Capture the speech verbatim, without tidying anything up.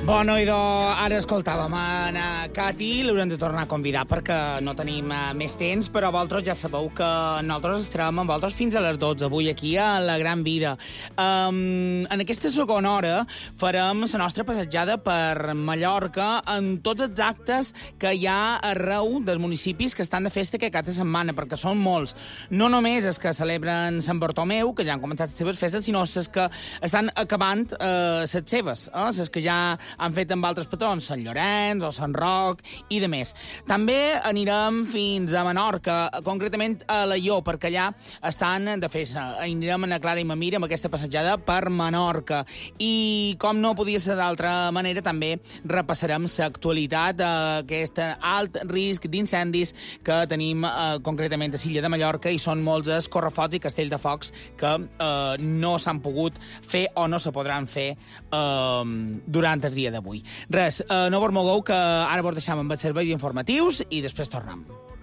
Bueno, idò, ara escoltàvem a Cati, l'haurem de tornar a convidar perquè no tenim uh, més temps, però vosaltres ja sabeu que nosaltres estarem amb vosaltres fins a les dotze, avui aquí a La Gran Vida. Um, en aquesta segona hora farem la nostra passejada per Mallorca en tots els actes que hi ha arreu dels municipis que estan de festa aquest cap de setmana, perquè són molts. No només els que celebren Sant Bartomeu, que ja han començat les seves festes, sinó els que estan acabant uh, les seves, eh? les que ja han fet amb altres patrons, Sant Llorenç o Sant Roc i de més. També anirem fins a Menorca, concretament a Alaior, perquè allà estan de festa. Anirem a la Clara i ma Mira amb aquesta passejada per Menorca. I com no podia ser d'altra manera, també repassarem l'actualitat d'aquest alt risc d'incendis que tenim eh, concretament a Silla de Mallorca, i són molts els correfocs i castell de focs que eh, no s'han pogut fer o no se podran fer eh, durant el dia d'avui. Res, eh, no vos mogueu, que ara vos deixam amb els serveis informatius i després tornem.